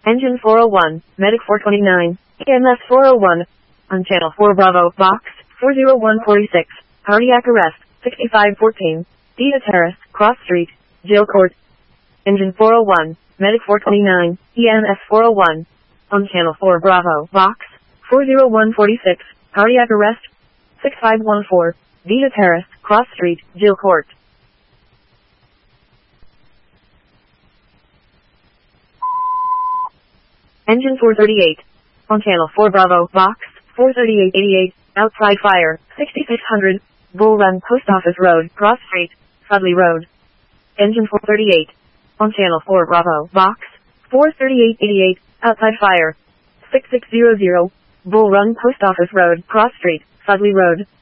Engine 401, Medic 429, EMS 401. On Channel 4 Bravo, Box 40146, cardiac arrest, 6514, Dia Terrace, Cross Street, Jail Court. Engine 401, Medic 429, EMS 401. On Channel 4 Bravo, Box 40146, cardiac arrest, 6514, Dia Terrace, Cross Street, Jail Court. Engine 438. On Channel 4 Bravo, Box 43888, outside fire, 6600, Bull Run Post Office Road, Cross Street, Sudley Road. Engine 438. On Channel 4 Bravo, Box 43888, outside fire, 6600, Bull Run Post Office Road, Cross Street, Sudley Road.